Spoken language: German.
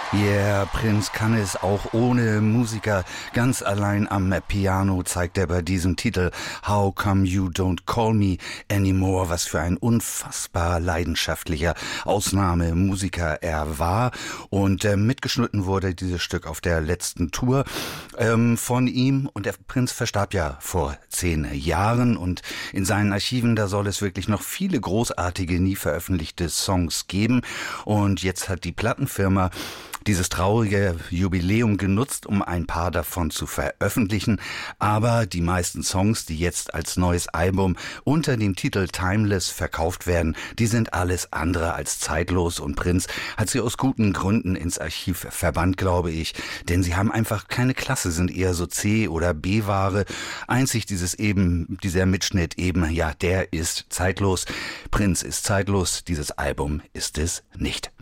Yeah, Prinz kann es auch ohne Musiker. Ganz allein am Piano zeigt er bei diesem Titel How Come You Don't Call Me Anymore, was für ein unfassbar leidenschaftlicher Ausnahmemusiker er war. Und mitgeschnitten wurde dieses Stück auf der letzten Tour von ihm. Und der Prinz verstarb ja vor 10 Jahren. Und in seinen Archiven, da soll es wirklich noch viele großartige, nie veröffentlichte Songs geben. Und jetzt hat die Plattenfirma dieses traurige Jubiläum genutzt, um ein paar davon zu veröffentlichen. Aber die meisten Songs, die jetzt als neues Album unter dem Titel Timeless verkauft werden, die sind alles andere als zeitlos. Und Prinz hat sie aus guten Gründen ins Archiv verbannt, glaube ich. Denn sie haben einfach keine Klasse, sind eher so C- oder B-Ware. Einzig dieser Mitschnitt eben, ja, der ist zeitlos. Prinz ist zeitlos, dieses Album ist es nicht.